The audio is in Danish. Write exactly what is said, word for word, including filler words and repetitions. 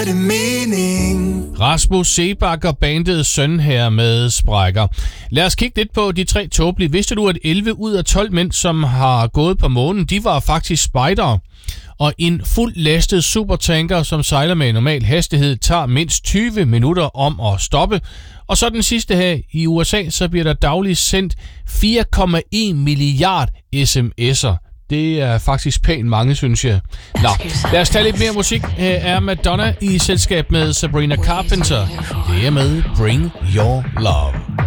Rasmus Seebach og bandet Søn her med Sprækker. Lad os kigge lidt på de tre tåbelige. Vidste du, at elleve ud af tolv mænd, som har gået på månen, de var faktisk spejdere? Og en fuldt lastet supertanker, som sejler med en normal hastighed, tager mindst tyve minutter om at stoppe. Og så den sidste her i U S A, så bliver der dagligt sendt fire komma en milliard sms'er. Det er faktisk pænt mange, synes jeg. Nå, lad os tage lidt mere musik. Her er Madonna i selskab med Sabrina Carpenter. Det er med Bring Your Love.